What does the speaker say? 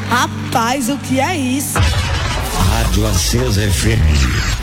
Rapaz, o que é isso? Rádio Acesa FM.